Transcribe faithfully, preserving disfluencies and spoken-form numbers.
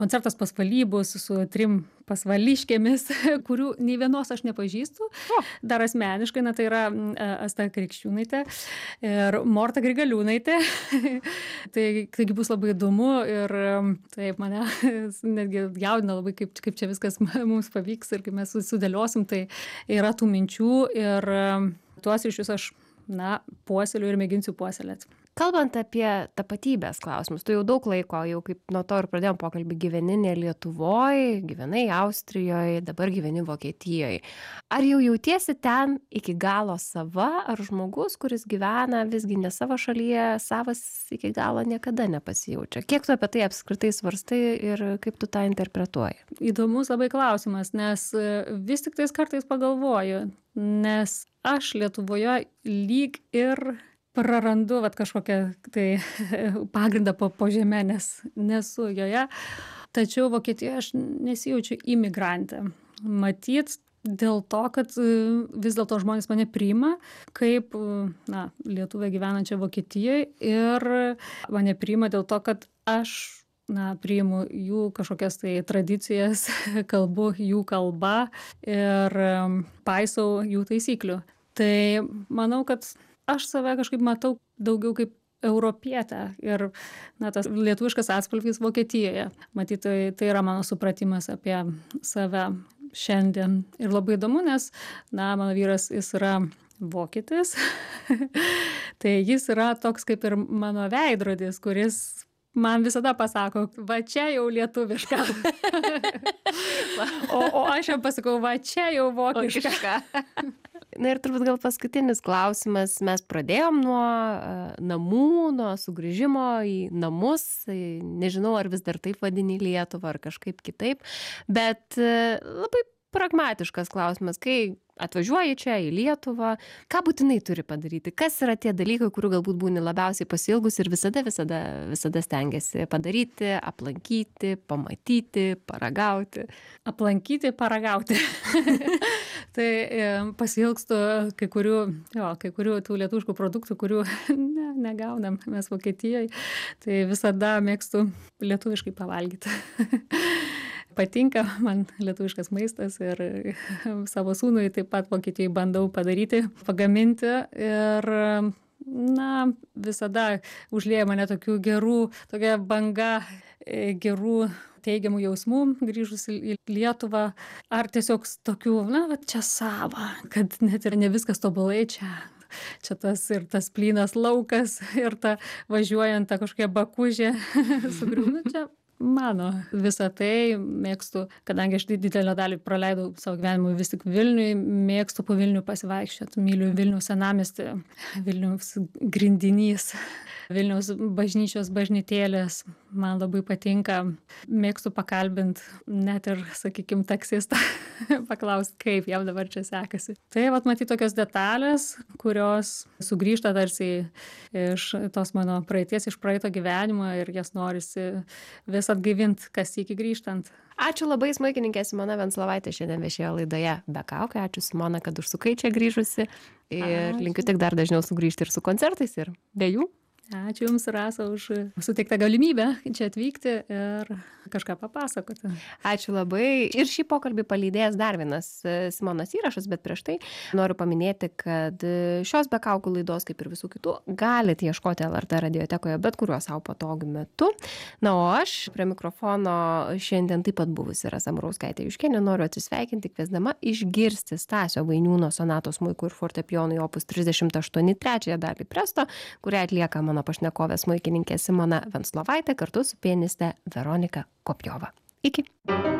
koncertas pasvalybus su trim pasvališkėmis, kurių nei vienos aš nepažįstu. O. Dar asmeniškai, na tai yra Asta Krikščiūnaitė ir Morta Grigaliūnaitė. tai, taigi bus labai įdomu ir taip mane netgi jaudina labai, kaip, kaip čia viskas mums pavyks ir kaip mes sudėliosim. Tai yra tų minčių ir tuos ryšius aš, na, puoseliu ir mėginsiu puoselėti. Kalbant apie tapatybės klausimus, tu jau daug laiko, jau kaip nuo to ir pradėjom pokalbį, gyveni ne Lietuvoje, gyvenai Austrijoje, dabar gyveni Vokietijoje. Ar jau jautiesi ten iki galo sava, ar žmogus, kuris gyvena visgi ne savo šalyje, savas iki galo niekada nepasijaučia? Kiek tu apie tai apskritai svarstai ir kaip tu tą interpretuoji? Įdomus labai klausimas, nes vis tik tais kartais pagalvoju, nes aš Lietuvoje lyg ir prarandu vat kažkokią tai pagrindą po, po žemę, nes nesu joje. Tačiau Vokietijoje aš nesijaučiu imigrantė. Matyt, dėl to, kad vis dėlto žmonės mane priima kaip, na, lietuvė gyvenančią Vokietijoje ir mane priima dėl to, kad aš, na, priimu jų kažkokias tai tradicijas, kalbu jų kalba ir paisau jų taisyklių. Tai manau, kad aš save kažkaip matau daugiau kaip europietę ir, na, tas lietuviškas atspalvis Vokietijoje. Matyt, tai, tai yra mano supratimas apie save šiandien. Ir labai įdomu, nes, na, mano vyras, jis yra vokietis. Tai jis yra toks kaip ir mano veidrodis, kuris man visada pasako, va čia jau lietuviška. o, o aš jam pasakau, va čia jau vokiška. Na ir turbūt gal paskutinis klausimas. Mes pradėjom nuo uh, namų, nuo sugrįžimo į namus. Nežinau, ar vis dar taip vadini Lietuvą, ar kažkaip kitaip. Bet uh, labai pragmatiškas klausimas. Kai atvažiuoji čia į Lietuvą, ką būtinai turi padaryti? Kas yra tie dalykai, kurių galbūt būni labiausiai pasiilgus ir visada, visada, visada stengiasi padaryti, aplankyti, pamatyti, paragauti? Aplankyti, paragauti. Tai pasiilgstu kai kurių, jo, kai kurių tų lietuviškų produktų, kurių ne, negaunam mes Vokietijoje. Tai visada mėgstu lietuviškai pavalgyti. Patinka man lietuviškas maistas ir savo sūnui taip pat Vokietijoje bandau padaryti, pagaminti ir, na, visada užlieja mane tokių gerų, tokia banga gerų teigiamų jausmų grįžus į Lietuvą, ar tiesiog tokių, na, va čia sava, kad net ir ne viskas tobulai čia. Čia tas ir tas plynas laukas ir ta važiuojant ta kažkokia bakužė sugriūna čia. Mano visą tai mėgstu, kadangi aš didelę dalį praleidau savo gyvenimui vis tik Vilniui, mėgstu po Vilnių pasivaikščioti, myliu Vilniaus senamiestį, Vilniaus grindinys, Vilniaus bažnyčios bažnytėlės, man labai patinka, mėgstu pakalbinti net ir, sakykime, taksistą, paklausti, kaip jam dabar čia sekasi. Tai vat matyti tokios detalės, kurios sugrįžta tarsi iš tos mano praeities, iš praeito gyvenimo ir jas norisi vis atgaivinti, kas iki grįžtant. Ačiū labai, smuikininkė Simona Venclovaitė šiandien viešėjo laidoje Be kaukių. Ačiū, Simona, kad užsukai čia grįžusi ir Ačiū. Linkiu tik dar dažniau sugrįžti ir su koncertais ir be jų. Ačiū Jums, Rasa, už suteiktą galimybę čia atvykti ir kažką papasakoti. Ačiū labai. Ir šį pokalbį palydėjęs dar vienas Simonos įrašas, bet prieš tai noriu paminėti, kad šios Be kaukių laidos, kaip ir visų kitų, galite ieškoti L R T radiotekoje bet kuriuo savo patogiu metu. Na, o aš prie mikrofono šiandien taip pat buvusi Rasa Murauskaitė Juškienė noriu atsisveikinti, kviesdama išgirsti Stasio Vainiūno sonatos smuikui ir fortepijonui opus trisdešimt aštuoni trečiąją dalį presto, kurią atlieka mano pašnekovė smuikininkė Simona Venclovaitė kartu su pianiste Veronika Kopjova. Iki.